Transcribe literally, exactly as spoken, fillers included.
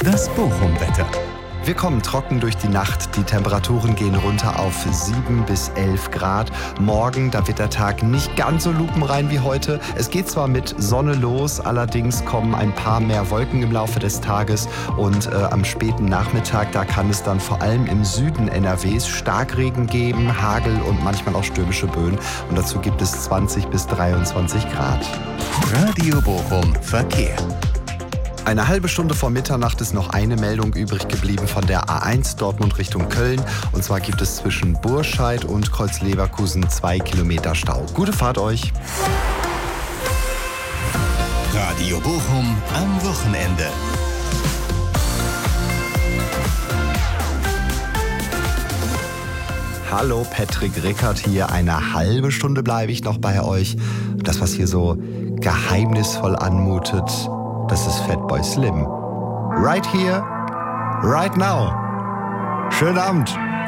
Das Bochum-Wetter. Wir kommen trocken durch die Nacht. Die Temperaturen gehen runter auf sieben bis elf Grad. Morgen, da wird der Tag nicht ganz so lupenrein wie heute. Es geht zwar mit Sonne los, allerdings kommen ein paar mehr Wolken im Laufe des Tages. Und äh, am späten Nachmittag, da kann es dann vor allem im Süden N R Ws Starkregen geben, Hagel und manchmal auch stürmische Böen. Und dazu gibt es zwanzig bis dreiundzwanzig Grad. Radio Bochum Verkehr. Eine halbe Stunde vor Mitternacht ist noch eine Meldung übrig geblieben von der A eins Dortmund Richtung Köln. Und zwar gibt es zwischen Burscheid und Kreuz-Leverkusen zwei Kilometer Stau. Gute Fahrt euch! Radio Bochum am Wochenende. Hallo, Patrick Rickert hier. Eine halbe Stunde bleibe ich noch bei euch. Das, was hier so geheimnisvoll anmutet, das ist Fatboy Slim. Right here, right now. Schönen Abend.